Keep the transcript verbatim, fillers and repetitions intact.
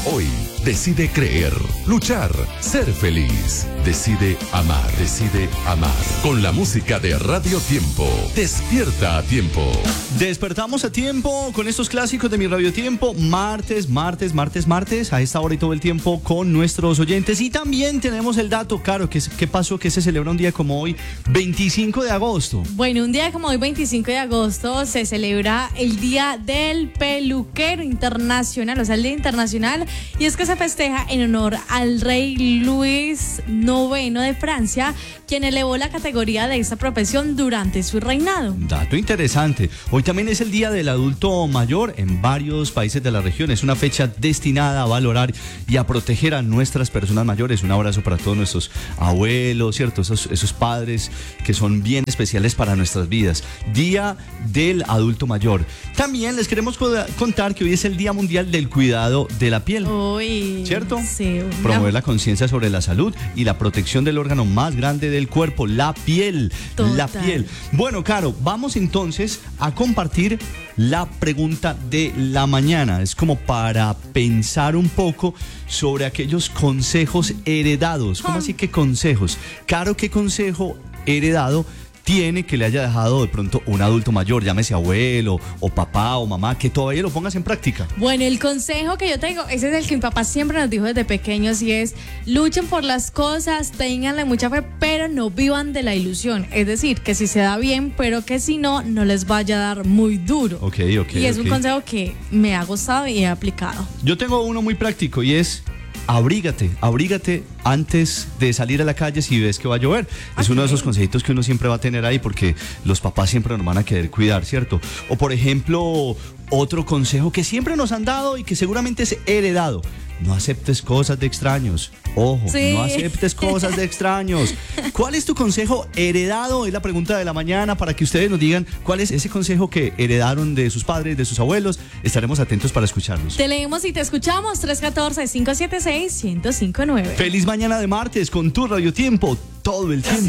Hoy decide creer, luchar, ser feliz. Decide amar, decide amar. Con la música de Radio Tiempo. Despierta a tiempo. Despertamos a tiempo con estos clásicos de mi Radio Tiempo. Martes, martes, martes, martes. A esta hora y todo el tiempo con nuestros oyentes. Y también tenemos el dato, Caro, que ¿qué pasó? Que se celebra un día como hoy, veinticinco de agosto. Bueno, un día como hoy, veinticinco de agosto, se celebra el Día del Peluquero Internacional, o sea, el Día Internacional. Y es que se festeja en honor al rey Luis noveno de Francia, quien elevó la categoría de esta profesión durante su reinado. Dato interesante. Hoy también es el Día del Adulto Mayor en varios países de la región. Es una fecha destinada a valorar y a proteger a nuestras personas mayores. Un abrazo para todos nuestros abuelos, ¿cierto? Esos, esos padres que son bien especiales para nuestras vidas. Día del Adulto Mayor. También les queremos contar que hoy es el Día Mundial del Cuidado de la Piel. Uy, ¿cierto? Sí. Promover la conciencia sobre la salud y la protección del órgano más grande del cuerpo, la piel. Total. La piel. Bueno, Caro, vamos entonces a compartir la pregunta de la mañana. Es como para pensar un poco sobre aquellos consejos heredados. ¿Cómo así que consejos? Caro, ¿qué consejo heredado tiene que le haya dejado de pronto un adulto mayor, llámese abuelo o papá o mamá, que todavía lo pongas en práctica? Bueno, el consejo que yo tengo, ese es el que mi papá siempre nos dijo desde pequeños, y es: luchen por las cosas, ténganle mucha fe, pero no vivan de la ilusión. Es decir, que si se da bien, pero que si no, no les vaya a dar muy duro. Ok, ok. Y es ok. un consejo que me ha gustado y he aplicado. Yo tengo uno muy práctico y es: abrígate, abrígate antes de salir a la calle si ves que va a llover. Es Okay. uno de esos consejitos que uno siempre va a tener ahí porque los papás siempre nos van a querer cuidar, ¿cierto? O por ejemplo, otro consejo que siempre nos han dado y que seguramente es heredado: no aceptes cosas de extraños. Ojo, Sí. no aceptes cosas de extraños. ¿Cuál es tu consejo heredado? Es la pregunta de la mañana, para que ustedes nos digan cuál es ese consejo que heredaron de sus padres, de sus abuelos. Estaremos atentos para escucharlos. Te leemos y te escuchamos. Tres uno cuatro, cinco siete seis, uno cero cinco nueve. Feliz mañana de martes con tu Radio Tiempo todo el tiempo.